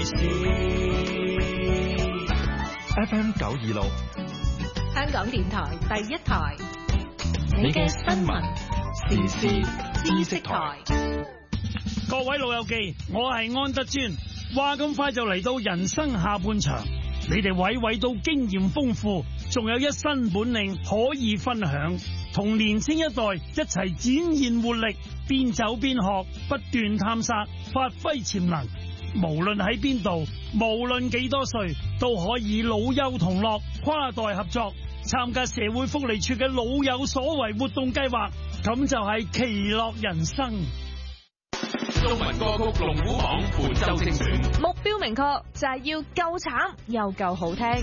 事。 FM 926， 香港電台第一台，你嘅新聞時事知識台。 各位老友記，我係安德尊。話咁快就嚟到人生下半場，你哋位位都經驗豐富，仲有一身本領可以分享，同年輕一代一齊展現活力，邊走邊學，不斷探索，發揮潛能。無論喺邊度，無論幾多歲，都可以老幼同樂，跨代合作，參加社會福利處嘅老有所為活動計劃，咁就係其樂人生。 中文歌曲龍虎榜本周精選， 目標明確，就係要夠慘又夠好聽。